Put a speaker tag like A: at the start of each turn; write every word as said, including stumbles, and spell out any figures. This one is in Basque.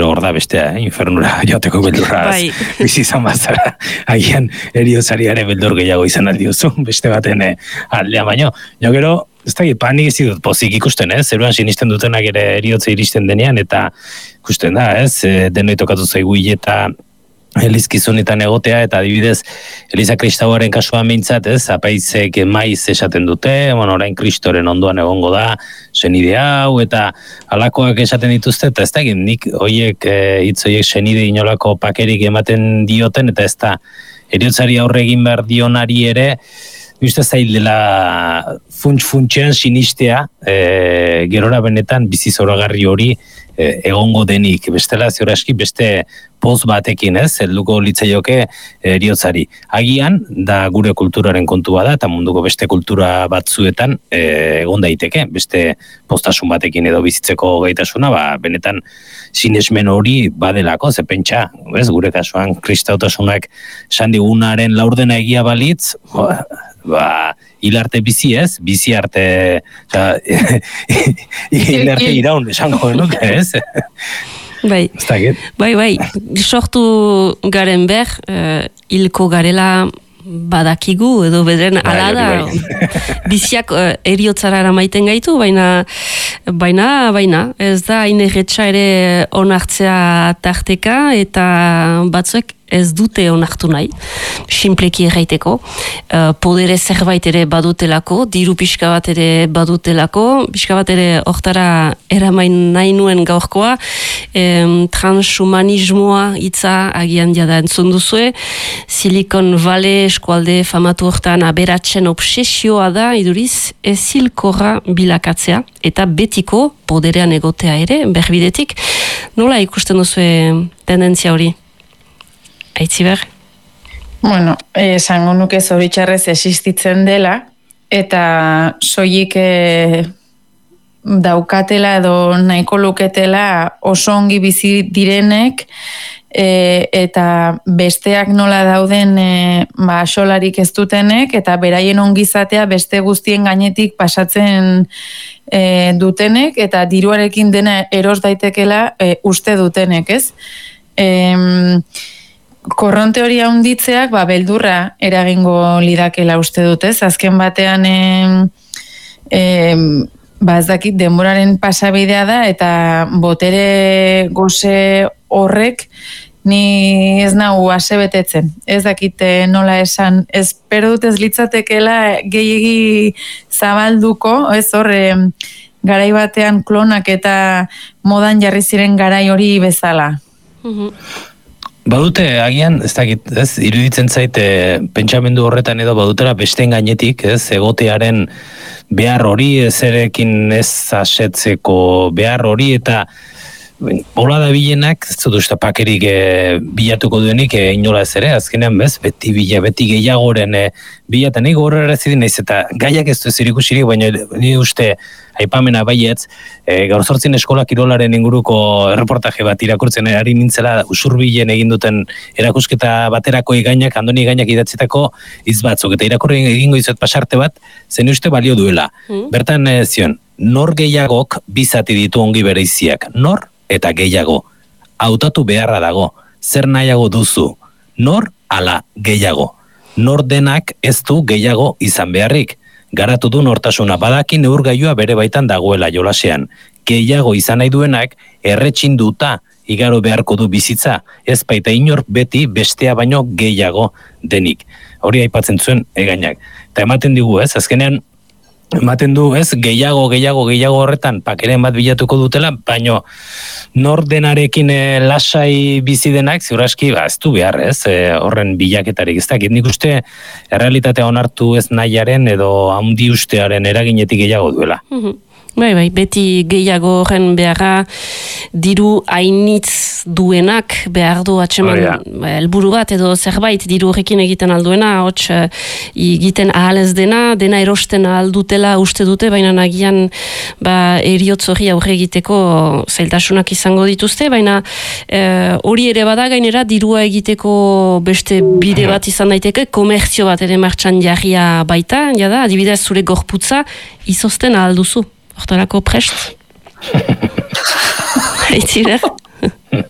A: gero hor da bestea, eh? Infernura joteko beldurra
B: bai.
A: bizi izan bazara, agian eriotzariare beldur gehiago izan aldiozu, beste baten eh, aldean baino. Jo gero, ez da, panik ez ditut pozik ikusten, ez? Zeruan sinisten dutenak ere eriotze iristen denean, eta ikusten da, ez? E, denoi tokatu zaigu eta elizkizunetan egotea, eta adibidez, Eliza Kristauaren kasua meintzat, ez, apaizek maiz esaten dute, bueno, orain Kristoren ondoan egongo da, senide hau, eta alakoak esaten dituzte, eta ez da, nik hoiek, hitz hoiek senide inolako pakerik ematen dioten, eta ez da, eriotzari aurre egin behar dionari ere, uste zail dela funts-funtsean sinistea, e, gerora benetan bizi zoragarri hori e, egongo denik, bestela ziuraski beste poz batekin, ez, helduko litzaioke eriotzari. Agian, da gure kulturaren kontua da, eta munduko beste kultura batzuetan e, egon daiteke, beste postasun batekin edo bizitzeko gaitasuna, ba, benetan sinesmen hori badelako, ze pentsa, ez, gure kasuan kristautasunak esan digunaren laurdena egia balitz, ba, ba, hil arte bizi ez, bizi arte, oza, hil arte iraun esango genuke, ez?
B: Bai, bai, bai, sortu garen ber, uh, hilko garela badakigu, edo bedren ala da, biziak uh, eriotzara eramaiten gaitu, baina, baina, baina, ez da, hain erretxa ere onartzea tarteka, eta batzuek ez dute onartu nahi, sinpleki erraiteko, uh, podere zerbait ere badutelako, diru pixka bat ere badutelako, pixka bat ere hortara eramain nahi nuen gaurkoa, em, transhumanismoa hitza agian jada entzun duzue, Silicon Valley eskualde famatu hortan aberatzen obsesioa da, iduriz, ezilkorra bilakatzea, eta betiko poderean egotea ere, berbidetik, nola ikusten duzue tendentzia hori? Aitziber?
C: Bueno, esango nuke zoritxarrez existitzen dela, eta soilik e, daukatela edo nahiko luketela oso ongi bizi direnek, e, eta besteak nola dauden e, ba, solarik ez dutenek, eta beraien ongizatea beste guztien gainetik pasatzen e, dutenek, eta diruarekin dena eros daitekela e, uste dutenek, ez? Em... Korronte hori haunditzeak, ba, beldurra eragingo lidakela uste dutez. Azken batean, e, e, ba, ez dakit, denboraren pasabidea da, eta botere goze horrek ni ez nahu asebetetzen. Ez dakit nola esan, espero dut ez litzatekela gehiegi zabalduko, ez hor, e, garai batean klonak eta modan jarri ziren garai hori bezala.
B: Mhm.
A: Badute, agian, ez dakit, ez, iruditzen zaite pentsamendu horretan edo badutera besteen gainetik, ez, egotearen behar hori, ez erekin ez asetzeko behar hori, eta hola da bilenak, ez dut uste pakerik e, bilatuko duenik e, inola ez ere, azkenean bez, beti bila, beti gehiagoren e, bilatan, nik horre errezidin naiz, eta gaiak ez du zirikusirik, baina ni uste aipamena baietz, e, gaur zortzin eskola kirolaren inguruko erreportaje bat irakurtzen ari nintzela usurbilen egin duten erakusketa baterako igainak, andoni igainak idatzetako hitz batzuk, eta irakurri egingo izot pasarte bat, zen uste balio duela. Mm. Bertan e, zion, nor gehiagok bizati ditu ongi bereiziak, nor eta gehiago, hautatu beharra dago, zer nahiago duzu, nor ala gehiago, nor denak ez du gehiago izan beharrik, garatu du nortasuna badaki neurgailua bere baitan dagoela jolasean, gehiago izan nahi duenak erretxin duta igaro beharko du bizitza, ez baita inor beti bestea baino gehiago denik. Hori aipatzen zuen egainak. Eta ematen digu ez, azkenean, ematen du, ez, gehiago, gehiago, gehiago horretan pakeren bat bilatuko dutela, baino nor denarekin e, lasai bizi denak, ziuraski, ba, ez du behar, ez, e, horren bilaketarik, ez dakit, nik uste errealitatea onartu ez nahiaren edo handi ustearen eraginetik gehiago duela.
B: Mhm. Bai, bai, beti gehiago horren beharra diru hainitz duenak behar du atseman helburu bat edo zerbait diru horrekin egiten alduena, hots egiten ahal ez dena, dena erosten aldutela uste dute, baina nagian ba, eriotz hori aurre egiteko zailtasunak izango dituzte, baina hori ere bada gainera dirua egiteko beste bide bat izan daiteke, komertzio bat ere martxan jarria baita, jada, adibidez zure gorputza izozten ahal duzu. Hortarako prest? Aitziber?